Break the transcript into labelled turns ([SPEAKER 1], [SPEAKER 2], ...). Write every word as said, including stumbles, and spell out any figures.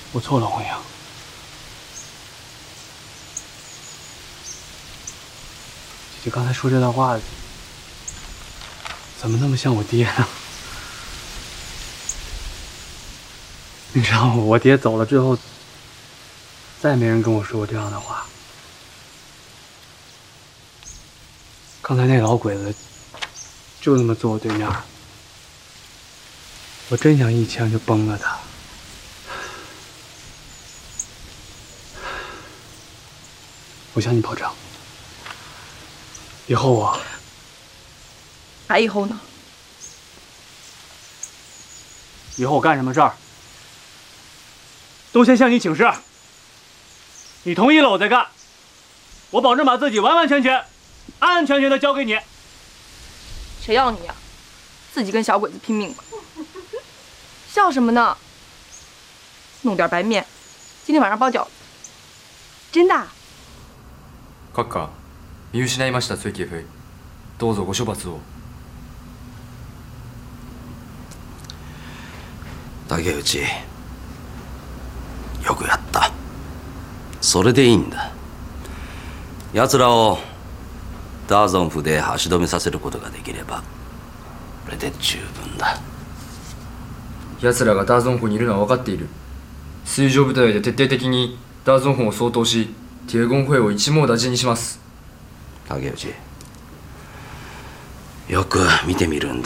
[SPEAKER 1] 我错了，红英。姐姐刚才说这段话，怎么那么像我爹呢？你知道吗？我爹走了之后，再没人跟我说过这样的话。刚才那老鬼子就那么坐我对面，我真想一枪就崩了他。我向你保证，以后我
[SPEAKER 2] 还以后呢？
[SPEAKER 1] 以后我干什么事儿，都先向你请示。你同意了，我再干。我保证把自己完完全全、安安全全的交给你。
[SPEAKER 2] 谁要你呀？自己跟小鬼子拼命吧！笑什么呢？弄点白面，今天晚上包饺子。真的。
[SPEAKER 3] 閣下、見失いました追記夫。どうぞご処罰を。
[SPEAKER 4] 竹内、よくやった。それでいいんだ。奴らをダーゾン府で足止めさせることができればこれで十分だ。
[SPEAKER 3] 奴らがダーゾン府にいるのは分かっている。水上部隊で徹底的にダーゾン府を掃討し、ティエゴンフェを一網打尽にします。
[SPEAKER 4] 竹内、よく見てみるんだ。